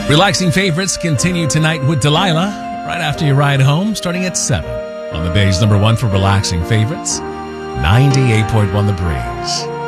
Relaxing favorites continue tonight with Delilah right after your ride home, starting at 7 on the Bay's number one for relaxing favorites, 98.1 The Breeze.